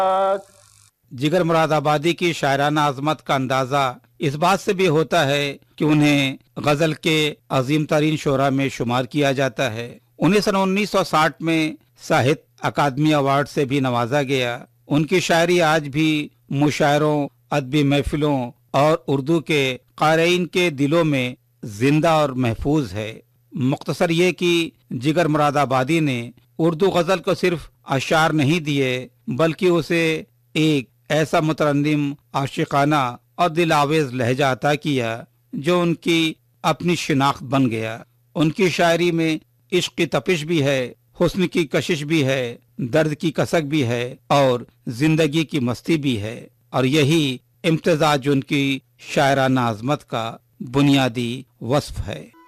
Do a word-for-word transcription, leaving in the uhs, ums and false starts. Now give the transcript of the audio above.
जिगर मुरादाबादी की शायराना आजमत का अंदाजा इस बात से भी होता है कि उन्हें गजल के अजीम तरीन शोरा में शुमार किया जाता है। उन्हें सन उन्नीस सौ साठ में साहित्य अकादमी अवार्ड से भी नवाजा गया। उनकी शायरी आज भी मुशायरों, अदबी महफिलों और उर्दू के क़ारीन के दिलों में जिंदा और महफूज है। मुख्तसर ये कि जिगर मुरादाबादी ने उर्दू गजल को सिर्फ अशार नहीं दिए, बल्कि उसे एक ऐसा मुतरन्निम, आशिकाना और दिलावेज लहजा अता किया जो उनकी अपनी शिनाख्त बन गया। उनकी शायरी में इश्क की तपिश भी है, हुस्न की कशिश भी है, दर्द की कसक भी है और जिंदगी की मस्ती भी है। और यही इम्तिजाज उनकी शायराना आज़मत का बुनियादी वस्फ है।